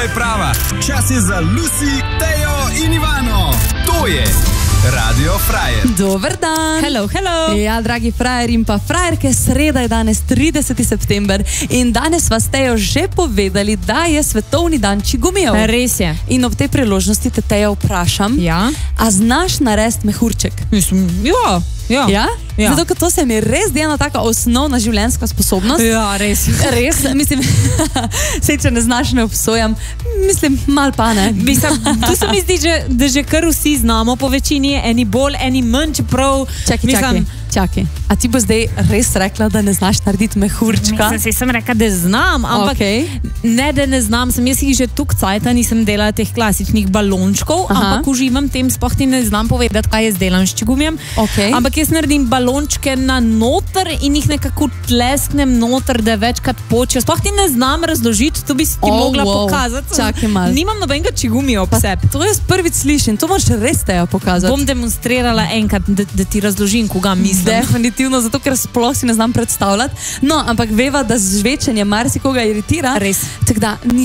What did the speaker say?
je prava. Čas je za Lucy, Tejo in Ivano. To je Radio Frajer. Dober dan. Hello, hello. Ja, dragi frajer in pa frajerke, sreda je danes 30. september in danes vas Tejo že povedali, da je svetovni dan čigumijev. Res je. In ob tej priložnosti te Tejo vprašam, Ja? a znaš narediti mehurček? Mislim, ja. Ja? Ja. Zato, ker to se mi res zdi ena taka osnovna življenjska sposobnost. Ja, res. Res, mislim, sej, če ne znaš, ne obsojam, mislim, mal pa ne. Mislim, tu se mi zdi, da že kar vsi znamo po večini, eni bolj, eni manj, čeprav... Čakaj. A ti bo zdaj res rekla, da ne znaš narediti mehurčka? Sem rekla, da znam, ampak ne, da ne znam. Sem jaz jih že tuk cajta nisem delala teh klasičnih balončkov, ampak uživam tem, sploh ti ne znam povedati, kaj jaz delam s čigumijem. Ampak jaz naredim balončke na noter in jih nekako tlesknem noter, da večkrat počejo. Sploh ti ne znam razložiti, to bi si ti mogla pokazati. Čakaj malo. Nimam nobenega čigumija ob sebi. To jaz prvič slišim, to moraš res Teja pokazati. Bom demonstrirala enkrat, da ti razložim, koga mislim. Definitivno, zato ker sploh si ne znam predstavljati. No, ampak veva, da z žvečenjem marsikoga iritira. Res. Tako da